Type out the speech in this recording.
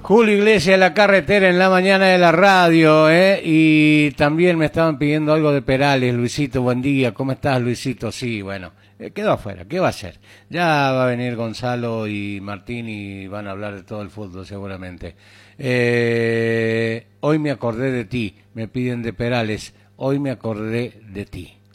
Julio Iglesias, La Carretera en la mañana de la radio, y también me estaban pidiendo algo de Perales. Luisito, buen día, ¿cómo estás, Luisito? Sí, bueno, quedó afuera, ¿qué va a hacer? Ya va a venir Gonzalo y Martín y van a hablar de todo el fútbol seguramente. Hoy me acordé de ti, me piden de Perales, hoy me acordé de ti.